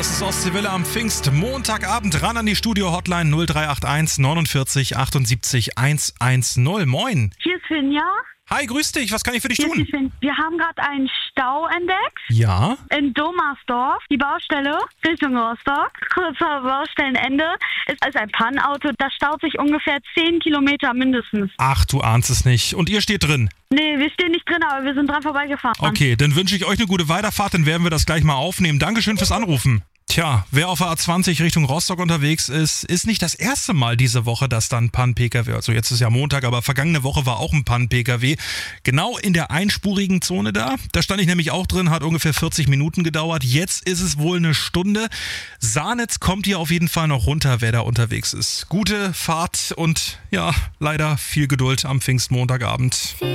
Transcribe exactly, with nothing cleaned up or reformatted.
Das ist Ostseewelle am Pfingstmontagabend. Ran an die Studio-Hotline null drei acht eins neunundvierzig achtundsiebzig hundertzehn. Moin. Hier ist Finja. Hi, grüß dich. Was kann ich für dich Hier ist tun? die Fin- Wir haben gerade einen Stau entdeckt Ja? in Domersdorf. Die Baustelle Richtung Rostock. Kurz vor Baustellenende ist ist ein Pannauto. Da staut sich ungefähr zehn Kilometer mindestens. Ach, du ahnst es nicht. Und ihr steht drin. Nee, wir stehen nicht drin, aber wir sind dran vorbeigefahren. Okay, dann wünsche ich euch eine gute Weiterfahrt, dann werden wir das gleich mal aufnehmen. Dankeschön fürs Anrufen. Tja, wer auf der A zwanzig Richtung Rostock unterwegs ist, ist nicht das erste Mal diese Woche, dass dann ein Pann-P K W, also jetzt ist ja Montag, aber vergangene Woche war auch ein Pann-P K W, genau in der einspurigen Zone da. Da stand ich nämlich auch drin, hat ungefähr vierzig Minuten gedauert. Jetzt ist es wohl eine Stunde. Sahnitz kommt hier auf jeden Fall noch runter, wer da unterwegs ist. Gute Fahrt und ja, leider viel Geduld am Pfingstmontagabend.